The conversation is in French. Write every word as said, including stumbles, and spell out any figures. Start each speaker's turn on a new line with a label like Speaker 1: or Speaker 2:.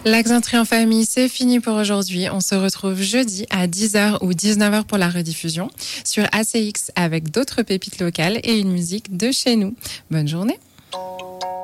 Speaker 1: L'accent en famille, c'est fini pour aujourd'hui. On se retrouve jeudi à dix heures ou dix-neuf heures pour la rediffusion sur A C X avec d'autres pépites locales et une musique de chez nous. Bonne journée.